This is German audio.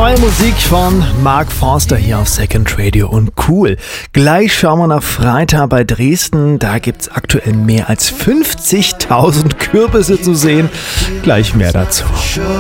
Neue Musik von Mark Forster hier auf Second Radio und cool. Gleich schauen wir nach Freitag bei Dresden. Da gibt es aktuell mehr als 50.000 Kürbisse zu sehen. Gleich mehr dazu.